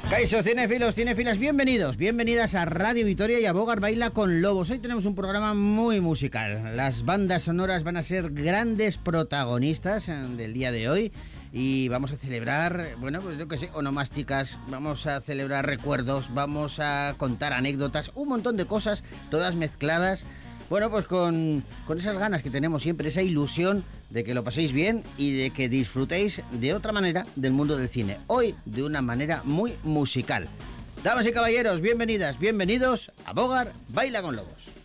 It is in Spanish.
Caixo, cinéfilos, cinéfilas, bienvenidos, bienvenidas a Radio Vitoria y a Bogart Baila con Lobos. Hoy tenemos un programa muy musical. Las bandas sonoras van a ser grandes protagonistas del día de hoy y vamos a celebrar, bueno, pues yo qué sé, onomásticas, vamos a celebrar recuerdos, vamos a contar anécdotas, un montón de cosas, todas mezcladas. Bueno, pues con esas ganas que tenemos siempre, esa ilusión de que lo paséis bien y de que disfrutéis de otra manera del mundo del cine. Hoy de una manera muy musical. Damas y caballeros, bienvenidas, bienvenidos a Bogart Baila con Lobos.